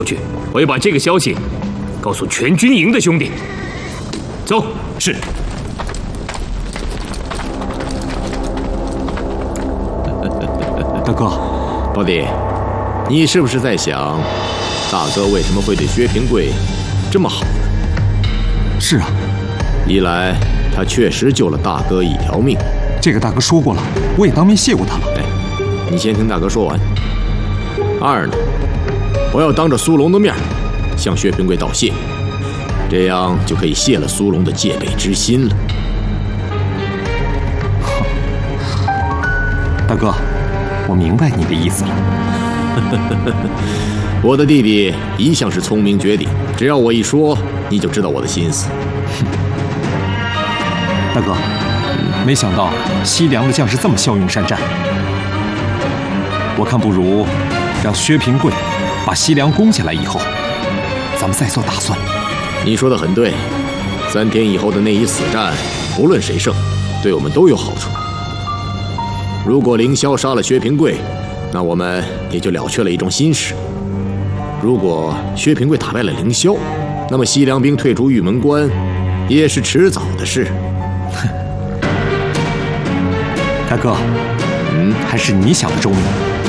去，我要把这个消息告诉全军营的兄弟。走。是。 大哥， 宝弟，你是不是在想，大哥为什么会对薛平贵这么好呢？ 是啊， 一来他确实救了大哥一条命， 这个大哥说过了，我也当面谢过他了。 哎，你先听大哥说完。二呢，我要当着苏龙的面向薛平贵道谢，这样就可以泄了苏龙的戒备之心了。 大哥，我明白你的意思了。 我的弟弟一向是聪明绝顶，只要我一说，你就知道我的心思。 大哥，没想到西凉的将士这么骁勇善战，我看不如让薛平贵把西凉攻下来以后，咱们再做打算。 你说的很对，3天以后的那一死战，无论谁胜，对我们都有好处。如果凌霄杀了薛平贵，那我们也就了却了一桩心事。如果薛平贵打败了凌霄，那么西凉兵退出玉门关也是迟早的事。 大哥，还是你想的周密。